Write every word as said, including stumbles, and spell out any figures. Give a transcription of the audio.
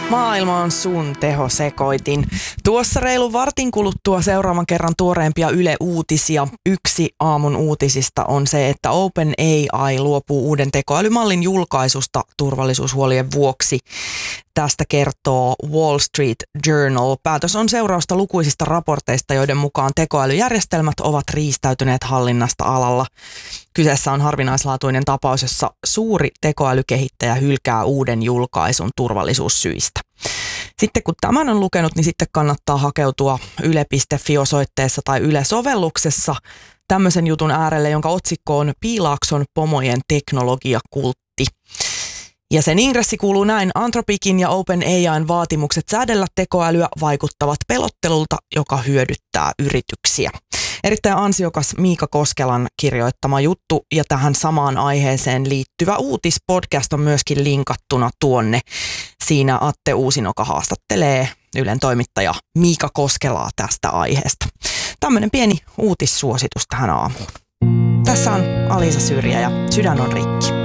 Maailma on sun tehosekoitin. Tuossa reilu vartin kuluttua seuraavan kerran tuoreempia Yle Uutisia. Yksi aamun uutisista on se, että OpenAI luopuu uuden tekoälymallin julkaisusta turvallisuushuolien vuoksi. Tästä kertoo Wall Street Journal. Päätös on seurausta lukuisista raporteista, joiden mukaan tekoälyjärjestelmät ovat riistäytyneet hallinnasta alalla. Kyseessä on harvinaislaatuinen tapaus, jossa suuri tekoälykehittäjä hylkää uuden julkaisun turvallisuussyistä. Sitten kun tämän on lukenut, niin sitten kannattaa hakeutua yle piste fi-osoitteessa tai Yle-sovelluksessa tämmöisen jutun äärelle, jonka otsikko on Piilaakson pomojen teknologiakultti. Ja sen ingressi kuuluu näin: Anthropicin ja OpenAIn vaatimukset säädellä tekoälyä vaikuttavat pelottelulta, joka hyödyttää yrityksiä. Erittäin ansiokas Miika Koskelan kirjoittama juttu, ja tähän samaan aiheeseen liittyvä uutispodcast on myöskin linkattuna tuonne. Siinä Atte Uusinoka haastattelee Ylen toimittaja Miika Koskelaa tästä aiheesta. Tämmöinen pieni uutissuositus tähän aamuun. Tässä on Alisa Syrjä ja Sydän on rikki.